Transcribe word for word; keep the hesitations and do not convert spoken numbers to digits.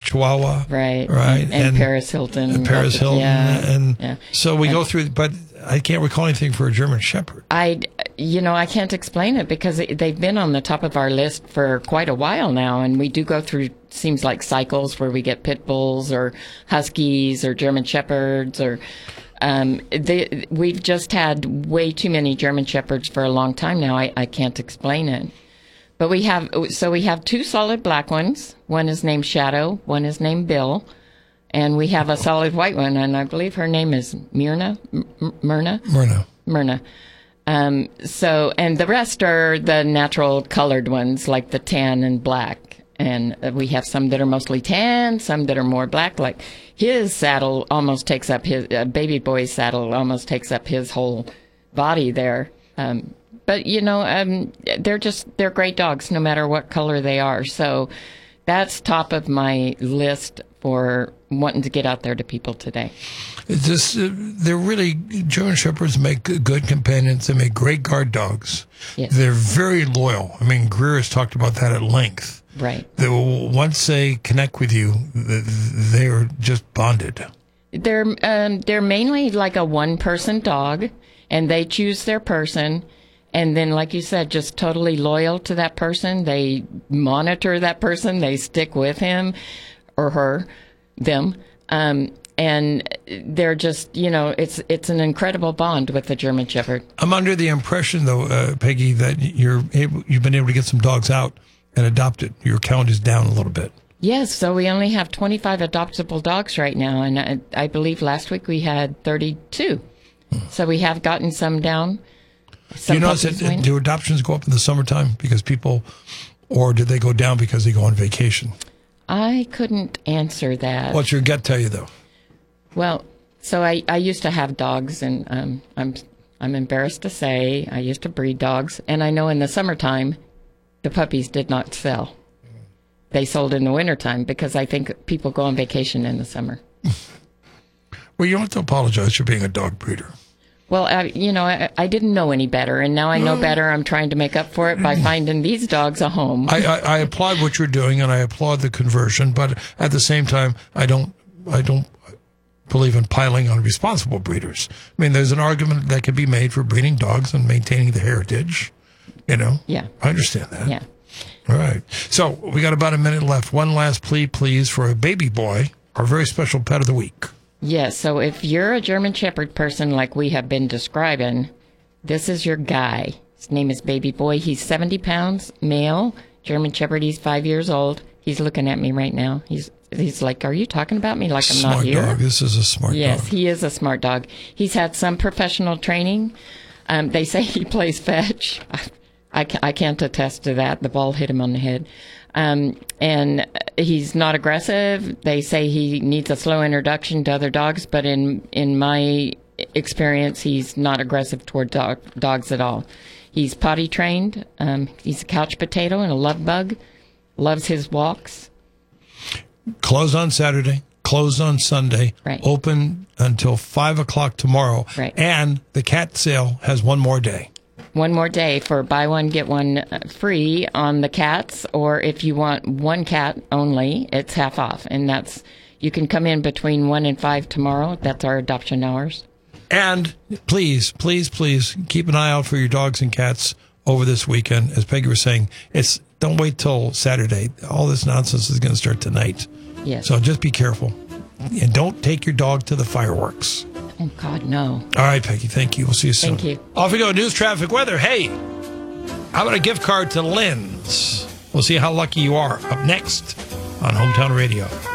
Chihuahua. Right. Right. And, and, and Paris Hilton. And Paris Hilton. Yeah. And yeah. so we and, go through, but I can't recall anything for a German Shepherd. I, you know, I can't explain it because it, they've been on the top of our list for quite a while now. And we do go through, seems like cycles where we get pit bulls or huskies or German Shepherds or, um, they, we've just had way too many German Shepherds for a long time now. I, I can't explain it. But we have, so we have two solid black ones. One is named Shadow. One is named Bill. And we have a solid white one, and I believe her name is Myrna. M- Myrna. Myrna. Myrna. Um, so, and the rest are the natural colored ones, like the tan and black. And uh, we have some that are mostly tan, some that are more black. Like his saddle almost takes up his uh, baby boy's saddle almost takes up his whole body there. Um, but you know, um, they're just they're great dogs, no matter what color they are. So that's top of my list for wanting to get out there to people today. It's just, uh, they're really, German Shepherds make good companions. They make great guard dogs. Yes. They're very loyal. I mean, Greer has talked about that at length. Right. They will, once they connect with you, they are just bonded. They're, um, they're mainly like a one-person dog, and they choose their person. And then, like you said, just totally loyal to that person. They monitor that person. They stick with him or her, them. Um, and they're just, you know, it's it's an incredible bond with the German Shepherd. I'm under the impression, though, uh, Peggy, that you're able, you've been able to get some dogs out and adopted. Your count is down a little bit. Yes, so we only have twenty-five adoptable dogs right now, and I, I believe last week we had thirty-two. Hmm. So we have gotten some down. Some Do you notice that, do adoptions go up in the summertime because people, or did they go down because they go on vacation? I couldn't answer that. What's your gut tell you, though? Well, so I, I used to have dogs, and um, I'm I'm embarrassed to say I used to breed dogs, and I know in the summertime the puppies did not sell. They sold in the wintertime because I think people go on vacation in the summer. Well, you don't have to apologize for being a dog breeder. Well, I, you know, I, I didn't know any better, and now I know better. I'm trying to make up for it by finding these dogs a home. I, I, I applaud what you're doing, and I applaud the conversion, but at the same time, I don't, I don't believe in piling on responsible breeders. I mean, there's an argument that could be made for breeding dogs and maintaining the heritage. You know, yeah, I understand that. Yeah. All right. So we got about a minute left. One last plea, please, for a baby boy, our very special pet of the week. Yes, so if you're a German Shepherd person like we have been describing, this is your guy. His name is Baby Boy. He's seventy pounds, male, German Shepherd. He's five years old. He's looking at me right now. He's he's like, are you talking about me like I'm smart not here? Smart dog. This is a smart yes, dog. Yes, he is a smart dog. He's had some professional training. Um, they say he plays fetch. I, I can't attest to that. The ball hit him on the head. Um, and he's not aggressive. They say he needs a slow introduction to other dogs, but in, in my experience, he's not aggressive toward dog, dogs at all. He's potty trained. Um, he's a couch potato and a love bug. Loves his walks. Closed on Saturday, closed on Sunday, right. Open until five o'clock tomorrow. Right. And the cat sale has one more day. One more day for buy one, get one free on the cats, or if you want one cat only, it's half off. And that's, you can come in between one and five tomorrow. That's our adoption hours. And please, please, please keep an eye out for your dogs and cats over this weekend. As Peggy was saying, it's don't wait till Saturday. All this nonsense is going to start tonight. Yes. So just be careful. And don't take your dog to the fireworks. Oh, God, no. All right, Peggy. Thank you. We'll see you soon. Thank you. Off we go. News, traffic, weather. Hey, how about a gift card to Lynn's? We'll see how lucky you are. Up next on Hometown Radio.